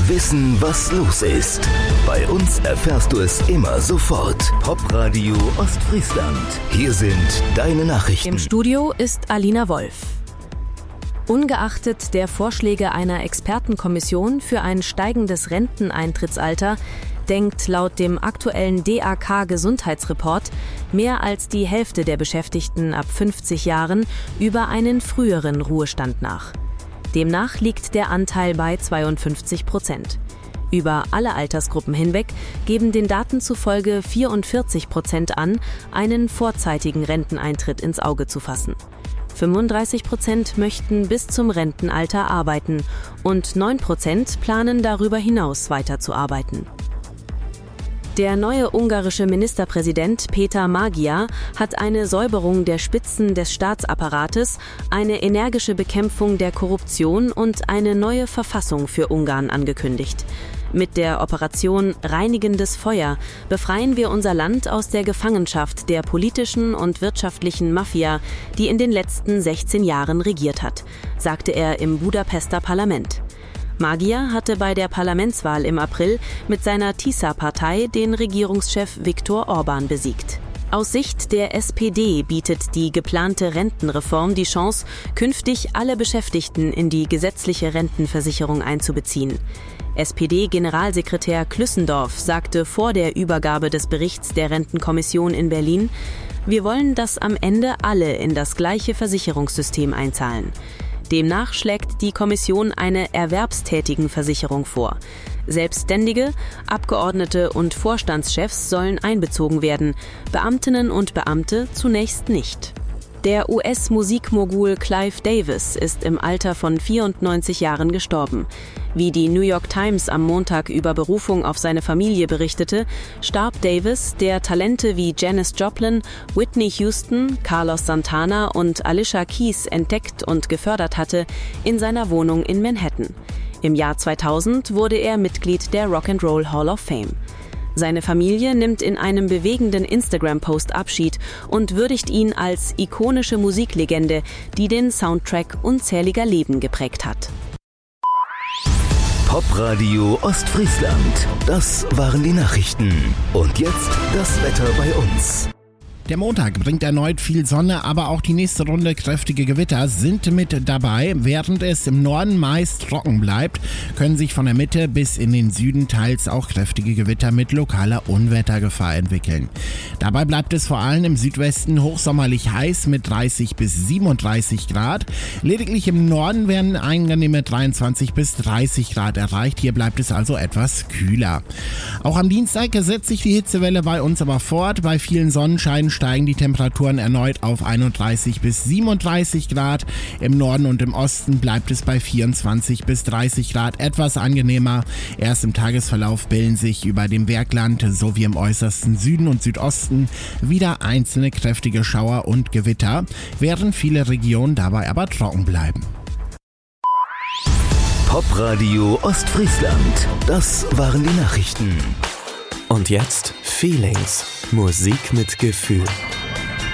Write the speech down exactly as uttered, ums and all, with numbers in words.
Wissen, was los ist. Bei uns erfährst du es immer sofort. Popradio Ostfriesland. Hier sind deine Nachrichten. Im Studio ist Alina Wolf. Ungeachtet der Vorschläge einer Expertenkommission für ein steigendes Renteneintrittsalter denkt laut dem aktuellen D A K-Gesundheitsreport mehr als die Hälfte der Beschäftigten ab fünfzig Jahren über einen früheren Ruhestand nach. Demnach liegt der Anteil bei zweiundfünfzig Prozent. Über alle Altersgruppen hinweg geben den Daten zufolge vierundvierzig Prozent an, einen vorzeitigen Renteneintritt ins Auge zu fassen. fünfunddreißig Prozent möchten bis zum Rentenalter arbeiten und neun Prozent planen darüber hinaus weiterzuarbeiten. Der neue ungarische Ministerpräsident Peter Magyar hat eine Säuberung der Spitzen des Staatsapparates, eine energische Bekämpfung der Korruption und eine neue Verfassung für Ungarn angekündigt. Mit der Operation Reinigendes Feuer befreien wir unser Land aus der Gefangenschaft der politischen und wirtschaftlichen Mafia, die in den letzten sechzehn Jahren regiert hat, sagte er im Budapester Parlament. Magyar hatte bei der Parlamentswahl im April mit seiner TISA-Partei den Regierungschef Viktor Orbán besiegt. Aus Sicht der S P D bietet die geplante Rentenreform die Chance, künftig alle Beschäftigten in die gesetzliche Rentenversicherung einzubeziehen. S P D-Generalsekretär Klüssendorf sagte vor der Übergabe des Berichts der Rentenkommission in Berlin: Wir wollen, dass am Ende alle in das gleiche Versicherungssystem einzahlen. Demnach schlägt die Kommission eine Erwerbstätigenversicherung vor. Selbstständige, Abgeordnete und Vorstandschefs sollen einbezogen werden, Beamtinnen und Beamte zunächst nicht. Der U S-Musikmogul Clive Davis ist im Alter von vierundneunzig Jahren gestorben. Wie die New York Times am Montag über Berufung auf seine Familie berichtete, starb Davis, der Talente wie Janis Joplin, Whitney Houston, Carlos Santana und Alicia Keys entdeckt und gefördert hatte, in seiner Wohnung in Manhattan. Im Jahr zweitausend wurde er Mitglied der Rock'n'Roll Hall of Fame. Seine Familie nimmt in einem bewegenden Instagram-Post Abschied und würdigt ihn als ikonische Musiklegende, die den Soundtrack unzähliger Leben geprägt hat. Popradio Ostfriesland. Das waren die Nachrichten. Und jetzt das Wetter bei uns. Der Montag bringt erneut viel Sonne, aber auch die nächste Runde kräftige Gewitter sind mit dabei. Während es im Norden meist trocken bleibt, können sich von der Mitte bis in den Süden teils auch kräftige Gewitter mit lokaler Unwettergefahr entwickeln. Dabei bleibt es vor allem im Südwesten hochsommerlich heiß mit dreißig bis siebenunddreißig Grad. Lediglich im Norden werden angenehme dreiundzwanzig bis dreißig Grad erreicht. Hier bleibt es also etwas kühler. Auch am Dienstag setzt sich die Hitzewelle bei uns aber fort. Bei vielen Sonnenscheinen steigen die Temperaturen erneut auf einunddreißig bis siebenunddreißig Grad. Im Norden und im Osten bleibt es bei vierundzwanzig bis dreißig Grad etwas angenehmer. Erst im Tagesverlauf bilden sich über dem Bergland sowie im äußersten Süden und Südosten wieder einzelne kräftige Schauer und Gewitter, während viele Regionen dabei aber trocken bleiben. Popradio Ostfriesland. Das waren die Nachrichten. Und jetzt Feelings. Musik mit Gefühl.